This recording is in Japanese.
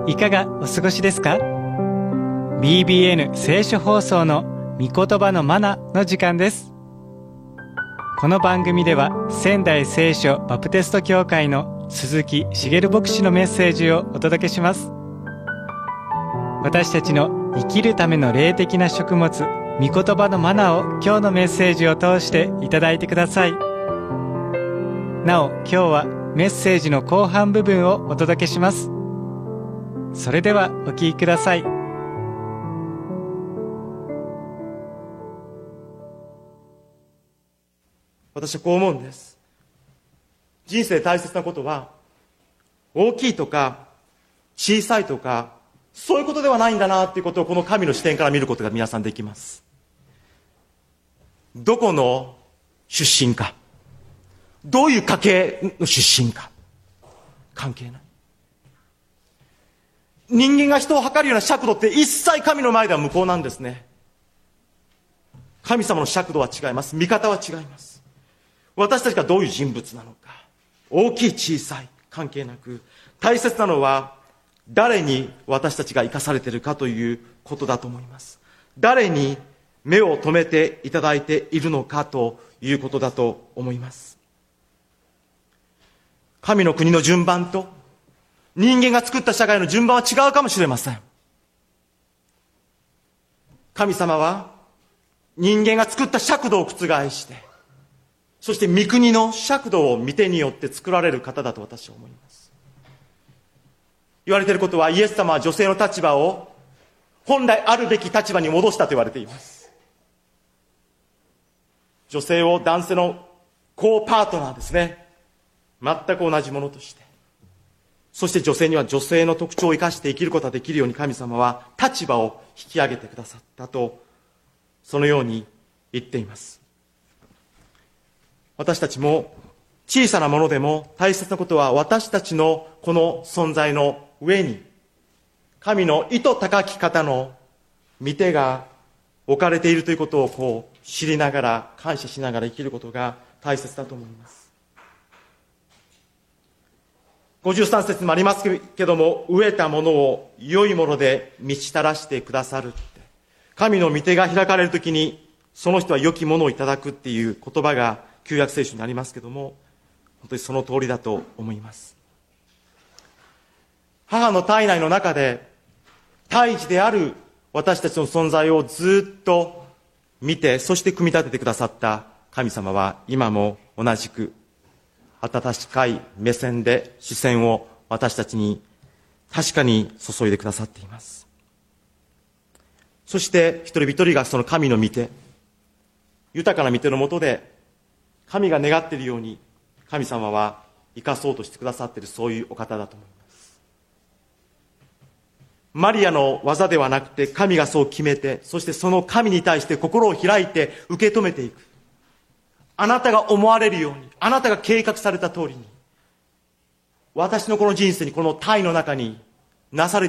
いかがお過ごしですか？ BBN 聖書放送の御言葉のマナの時間です。この番組では仙台聖書バプテスト教会の鈴木茂牧師のメッセージをお届けします。私たちの生きるための霊的な食物、御言葉のマナを今日のメッセージを通していただいてください。なお、今日はメッセージの後半部分をお届けします。それではお聞きください。 私はこう思うんです。人生で大切なことは大きいとか小さいとかそういうことではないんだなということをこの神の視点から見ることが皆さんできます。どこの出身か、どういう家系の出身か関係ない。人間が人を測るような尺度って一切神の前では無効なんですね。神様の尺度は違います。見方は違います。私たちがどういう人物なのか、大きい小さい関係なく、大切なのは誰に私たちが生かされているかということだと思います。誰に目を留めていただいているのかということだと思います。神の国の順番と人間が作った社会の順番は違うかもしれません。神様は人間が作った尺度を覆して、そして御国の尺度を御手によって作られる方だと私は思います。言われていることは、イエス様は女性の立場を本来あるべき立場に戻したと言われています。女性を男性のコーパートナーですね、全く同じものとして、そして女性には女性の特徴を生かして生きることができるように神様は立場を引き上げてくださったと、そのように言っています。私たちも小さなものでも大切なことは、私たちのこの存在の上に神の意図高き方の御手が置かれているということを知りながら、感謝しながら生きることが大切だと思います。53節にもありますけども、飢えたものを良いもので満ち足らしてくださるって、神の御手が開かれるときにその人は良きものをいただくっていう言葉が旧約聖書にありますけども、本当にその通りだと思います。母の体内の中で胎児である私たちの存在をずっと見て、そして組み立ててくださった神様は今も同じく温かい目線で視線を私たちに確かに注いでくださっています。そして一人一人がその神の御手、豊かな御手の下で神が願っているように神様は生かそうとしてくださっている、そういうお方だと思います。マリアの技ではなくて神がそう決めて、そしてその神に対して心を開いて受け止めていく。あなたが思われるように、あなたが計画された通りに、私のこの人生にこの体の中になされ